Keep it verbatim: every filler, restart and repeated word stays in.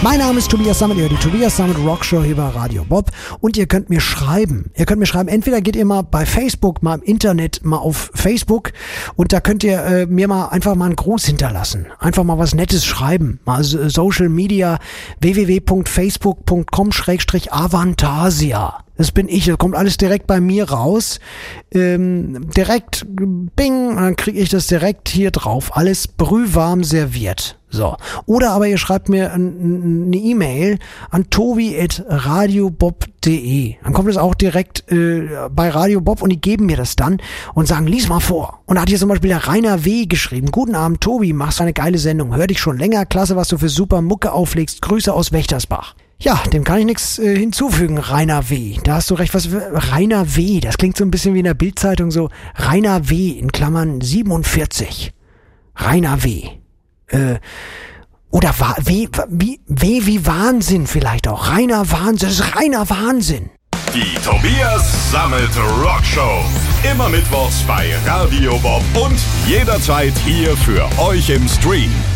Mein Name ist Tobias Sammet, ihr die Tobias Sammet Rockshow hier bei Radio Bob und ihr könnt mir schreiben. Ihr könnt mir schreiben, entweder geht ihr mal bei Facebook, mal im Internet, mal auf Facebook und da könnt ihr äh, mir mal einfach mal einen Gruß hinterlassen. Einfach mal was Nettes schreiben. Mal so, Social Media w w w punkt facebook punkt com schrägstrich avantasia. Das bin ich, das kommt alles direkt bei mir raus. Ähm, direkt, bing, und dann kriege ich das direkt hier drauf. Alles brühwarm serviert. So. Oder aber ihr schreibt mir eine E-Mail an tobi at radiobob punkt de. Dann kommt es auch direkt äh, bei Radio Bob und die geben mir das dann und sagen, lies mal vor. Und da hat hier zum Beispiel der Rainer W. geschrieben. Guten Abend, Tobi, machst eine geile Sendung. Hör dich schon länger. Klasse, was du für super Mucke auflegst. Grüße aus Wächtersbach. Ja, dem kann ich nichts äh, hinzufügen, Rainer W. Da hast du recht, was Rainer W. Das klingt so ein bisschen wie in der Bildzeitung so. Rainer W. in Klammern siebenundvierzig. Rainer W. Äh, oder wa- W, wie, W wie Wahnsinn vielleicht auch. Rainer Wahnsinn, das ist reiner Wahnsinn. Die Tobias Sammet Rockshow. Immer mittwochs bei Radio Bob und jederzeit hier für euch im Stream.